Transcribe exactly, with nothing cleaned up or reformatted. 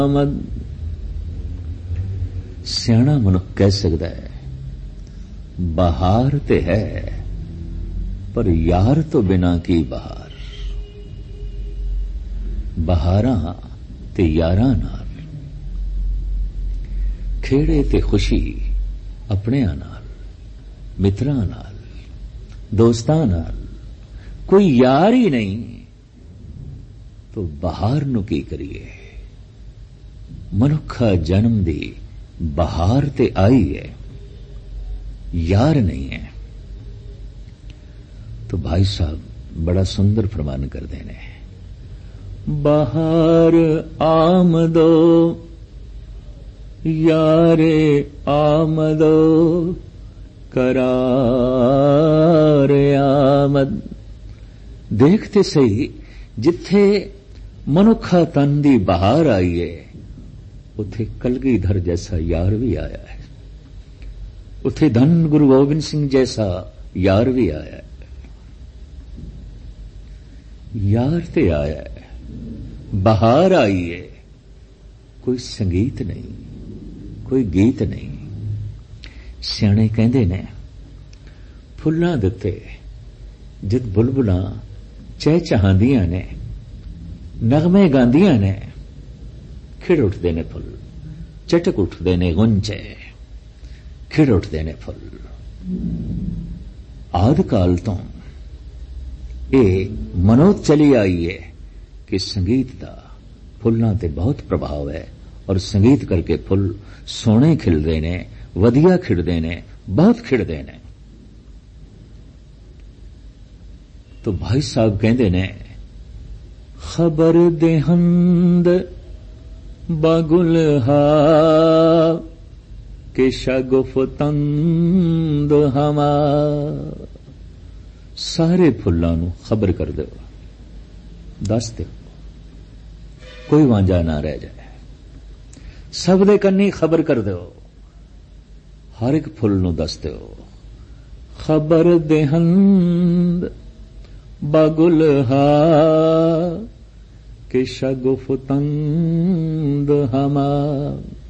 ਆਮਦ ਸਿਆਣਾ ਮਨੁੱਖ ਕਹਿ ਸਕਦਾ ਹੈ ਬਹਾਰ ਤੇ ਹੈ ਪਰ ਯਾਰ ਤੋਂ ਬਿਨਾਂ ਕੀ ਬਹਾਰ। ਬਹਾਰਾਂ ਤੇ ਯਾਰਾਂ ਨਾਲ, ਖੇੜੇ ਤੇ ਖੁਸ਼ੀ ਆਪਣਿਆਂ ਨਾਲ, ਮਿੱਤਰਾਂ ਨਾਲ, ਦੋਸਤਾਂ ਨਾਲ, ਕੋਈ ਯਾਰ ਹੀ ਨਹੀਂ ਤੋ ਬਹਾਰ ਨੂੰ ਕੀ ਕਰੀਏ। ਮਨੁੱਖਾ ਜਨਮ ਦੀ ਬਹਾਰ ਤੇ ਆਈ ਹੈ, यार नहीं है। तो भाई साहब बड़ा सुंदर फरमान कर देने, बहार आमदो यारे आमदो करार आमद। देखते सही जिथे मनुखा तन दी बहार आई है उथे कलगीधर जैसा यार भी आया है, उथे धन गुरु गोबिंद सिंह जैसा यार भी आया है। यार ते आया है, बहार आई है, कोई संगीत नहीं, कोई गीत नहीं। सियाणे कहंदे ने फुल्लां दे उत्ते जद बुलबुलां चहचहांदियां ने, नगमे गांदियां ने, खिड़ उठदे ने फुल, चटक उठदे ने गुंजे, खिड़ उठते ने फुल। आदि काल तो ये मनोत चली आई है कि संगीत का फुल्लां ते बहुत प्रभाव है और संगीत करके फुल सोहणे खिलदे ने, वधिया खिड़दे ने, बहुत खिड़दे ने। तो भाई साहब कहंदे ने खबर देहंद बगुलहा कि शगुफ्तंद हमा। सारे फुल्लां नूं खबर कर दो, दस दो, कोई वांझा ना रह जाए। सब दे कन्नी खबर कर दो, हर एक फुल नूं दस दो। खबर देहंद बगुलहा कि शगुफ्तंद हमा।